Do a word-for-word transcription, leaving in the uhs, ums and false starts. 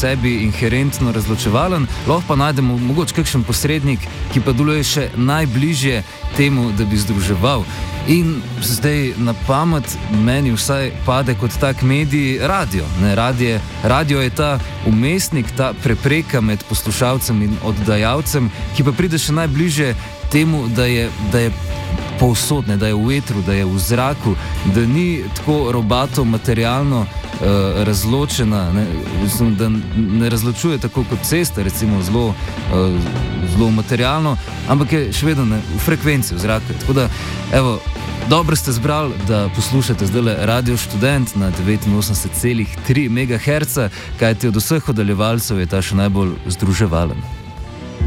sebi inherentno razločevalen, lahko pa najdemo mogoče kakšen posrednik, ki pa deluje še najbližje temu, da bi združeval. In zdaj na pamet meni vsaj pade kot tak medij radio. Ne, radio, radio je ta umestnik, ta prepreka med poslušalcem in oddajalcem, ki pa pride še najbližje temu, da je, da je povsod, ne, da je v vetru, da je v zraku, da ni tako robato materialno uh, razločena, ne, da ne razločuje tako kot cesta, recimo zelo, uh, zelo materialno, ampak je še vedno ne, v frekvenci v zraku. Tako da, evo, dobro ste zbrali, da poslušate zdajle Radio Študent na devetinosemdeset celih tri megaherca, kajti od vseh oddaljevalcev je ta še najbolj združevalen.